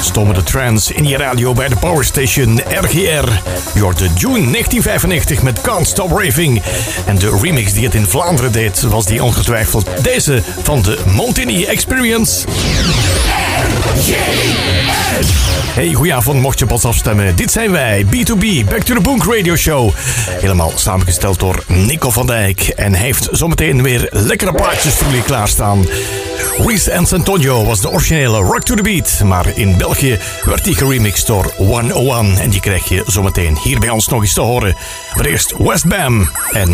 Stommende trance in je radio bij de Powerstation RGR. Je hoort de June 1995 met Can't Stop Raving. En de remix die het in Vlaanderen deed was die ongetwijfeld deze van de Montini Experience. Hey, goedenavond, mocht je pas afstemmen. Dit zijn wij, B2B, Back to the Boonk Radio Show. Helemaal samengesteld door Nico van Dijk. En hij heeft zometeen weer lekkere plaatjes voor jullie klaarstaan. Reese and Santonio was de originele Rock to the Beat. Maar in België werd die geremixed door 101. En die krijg je zometeen hier bij ons nog eens te horen. Maar eerst West Bam en